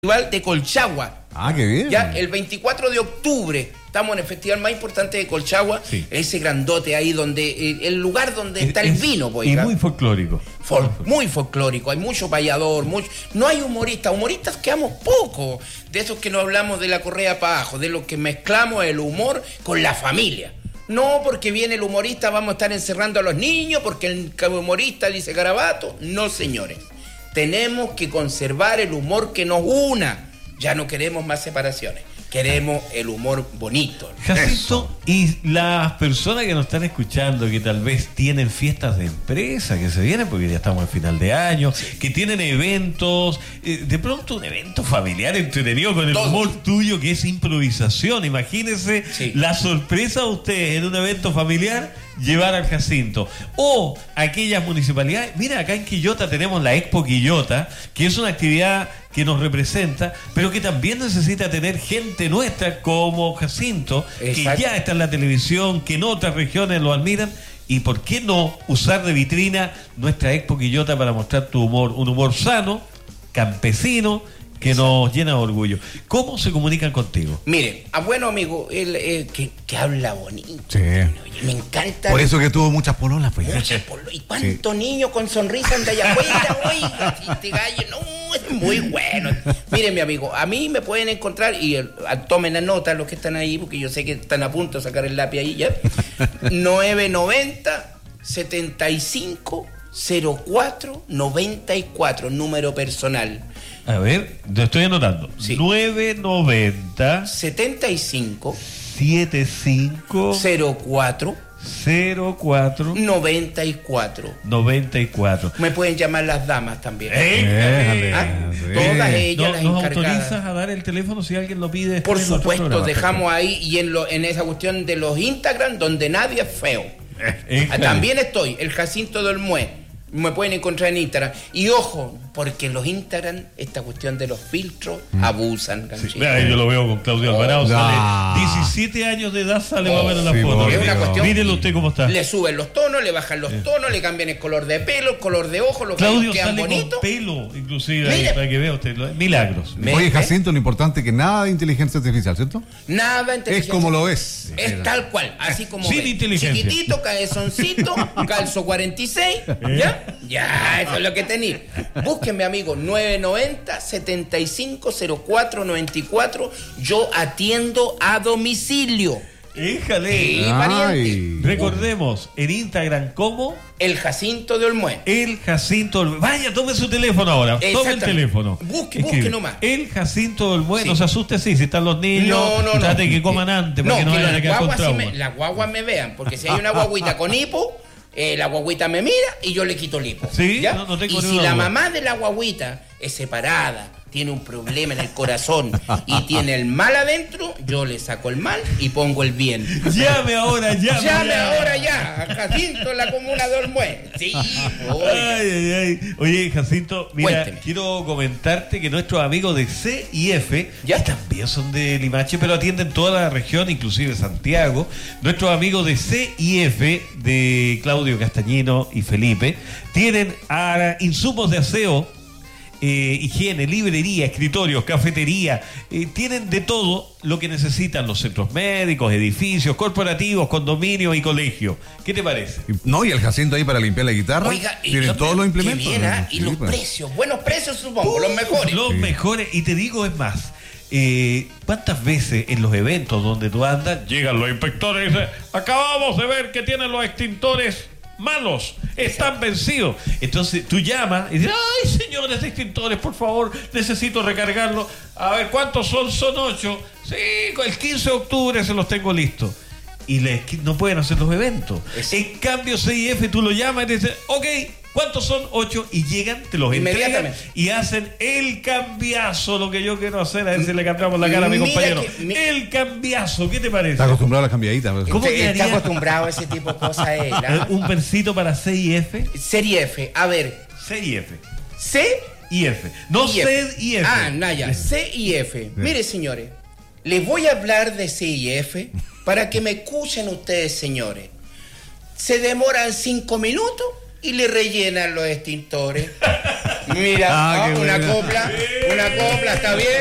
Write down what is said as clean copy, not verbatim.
Festival de Colchagua. Ah, qué bien. Ya, el 24 de octubre estamos en el festival más importante de Colchagua, sí. Ese grandote ahí donde el lugar donde está el vino, pues. Y muy folclórico. Muy folclórico, hay mucho payador, no hay humoristas quedamos pocos, de esos que no hablamos de la correa para abajo, de los que mezclamos el humor con la familia. No porque viene el humorista vamos a estar encerrando a los niños, porque el humorista dice garabato. No, señores. Tenemos que conservar el humor que nos una. Ya no queremos más separaciones. Queremos el humor bonito. Jacinto, y las personas que nos están escuchando, que tal vez tienen fiestas de empresa que se vienen, porque ya estamos al final de año, que tienen eventos, de pronto un evento familiar entretenido con el humor tuyo, que es improvisación. Imagínense la sorpresa de ustedes en un evento familiar, llevar al Jacinto. O aquellas municipalidades. Mira, acá en Quillota tenemos la Expo Quillota, que es una actividad que nos representa, pero que también necesita tener gente nuestra como Jacinto, que ya está en la televisión, que en otras regiones lo admiran. Y por qué no usar de vitrina nuestra Expo Quillota para mostrar tu humor, un humor sano, campesino, que nos llena de orgullo. ¿Cómo se comunican contigo? Mire, bueno amigo, él que habla bonito. Sí. Oye, me encanta. Por eso que tuvo muchas pololas, pues. Muchas pololas. ¿Y cuántos niños con sonrisa anda allá afuera? Oiga, este gallo, no, es muy bueno. Mire, mi amigo, a mí me pueden encontrar, y tomen la nota los que están ahí, porque yo sé que están a punto de sacar el lápiz ahí ya. 990 75 04 94, número personal. A ver, lo estoy anotando. Sí. 990 75 75 04 94. Me pueden llamar las damas también. Todas ellas las ¿Nos encargadas. autorizas a dar el teléfono si alguien lo pide? Por supuesto, dejamos ahí y en esa cuestión de los Instagram donde nadie es feo. También estoy, el Jacinto del Mue. Me pueden encontrar en Instagram. Y ojo, porque en los Instagram, esta cuestión de los filtros, abusan. Sí, yo lo veo con Claudio Alvarado. Sale 17 años de edad, sale más o menos la foto. Es una cuestión. Mírenlo usted cómo está. Le suben los tonos, le bajan los tonos, le cambian el color de pelo, el color de ojo, los Claudio quedan sale bonitos. con pelo, inclusive, ahí, para que vea usted. Milagros. Oye, Jacinto, lo importante es que nada de inteligencia artificial, ¿cierto? Nada de inteligencia. Es como lo ves. Es tal cual, así como sin inteligencia. Chiquitito, cabezoncito, calzo 46, ¿ya? Ya, eso es lo que tenía. Búsquenme, amigo, 990 75 04 94. Yo atiendo a domicilio. ¡Éjale! Recordemos, en Instagram, ¿cómo? El Jacinto de Olmué. El Jacinto de Olmué. Vaya, tome su teléfono ahora. Tome el teléfono. Busque nomás. El Jacinto de Olmué. No se asuste si están los niños. No. Trate que coman antes para que no vayan a quedar con trauma. Las guaguas me vean, porque si hay una guaguita con hipo, la guaguita me mira y yo le quito el hipo. Sí, ¿ya? No tengo y si la mamá de la guaguita es separada, tiene un problema en el corazón y tiene el mal adentro, yo le saco el mal y pongo el bien. Llame ahora, ya. Jacinto, la comuna de Olmué. Sí. Oye, Jacinto, mira, Cuénteme. quiero comentarte que nuestros amigos de CIF, que también son de Limache, pero atienden toda la región, inclusive Santiago. Nuestros amigos de CIF, de Claudio Castañino y Felipe, tienen insumos de aseo, higiene, librería, escritorios, cafetería, tienen de todo lo que necesitan los centros médicos, edificios, corporativos, condominios y colegios. ¿Qué te parece? No, y el Jacinto ahí para limpiar la guitarra. Oiga, tienen todos los implementos. Bien, y los precios, buenos precios supongo, los mejores. Los mejores, y te digo es más. ¿Cuántas veces en los eventos donde tú andas llegan los inspectores y dicen, acabamos de ver que tienen los extintores malos, están vencidos? Entonces tú llamas y dices, ay señores de extintores, por favor, necesito recargarlo. A ver, ¿cuántos son? Son 8. Sí, el 15 de octubre se los tengo listos. Y no pueden hacer los eventos. En cambio CIF tú lo llamas y dices, ok, ¿cuántos son? 8. Y llegan, te los entregan y hacen el cambiazo. Lo que yo quiero hacer, a ver si le cambiamos la cara a mi compañero. El cambiazo, ¿qué te parece? Está acostumbrado a las cambiaditas. ¿Cómo está acostumbrado a ese tipo de cosas él? Un versito para CIF. Serie F, a ver. CIF. CIF. No CIF. Naya, CIF. Mire, señores, les voy a hablar de CIF para que me escuchen ustedes, señores. Se demoran 5 minutos y le rellenan los extintores. Mira, Ah, qué una buena. copla, está bien.